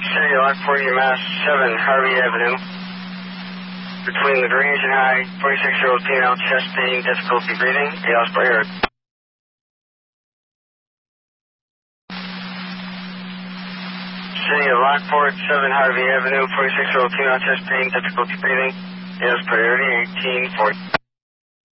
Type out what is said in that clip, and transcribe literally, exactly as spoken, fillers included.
City of Lockport, UMass, seven Harvey Avenue. Between Lagrange and High, forty-six-year-old female, chest pain, difficulty breathing, A L S by air. City of Lockport, seven Harvey Avenue, forty-six-year-old female, chest pain, difficulty breathing, A L S priority, eighteen forty.